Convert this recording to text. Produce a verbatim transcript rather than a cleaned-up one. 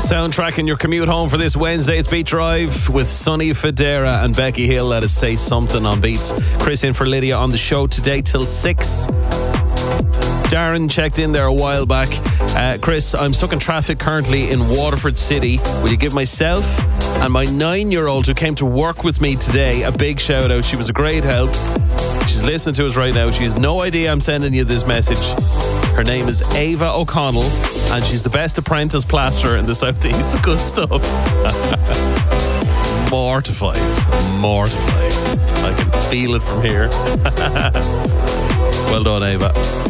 Soundtrack in your commute home for this Wednesday. It's Beat Drive with Sonny Federa and Becky Hill. Let us say something on Beats. Chris in for Lydia on the show today till six. Darren checked in there a while back. Uh, Chris, I'm stuck in traffic currently in Waterford City. Will you give myself and my nine-year-old who came to work with me today a big shout out? She was a great help. She's listening to us right now. She has no idea I'm sending you this message. Her name is Ava O'Connell and she's the best apprentice plasterer in the southeast. Good stuff. Mortified. Mortified. I can feel it from here. Well done, Ava.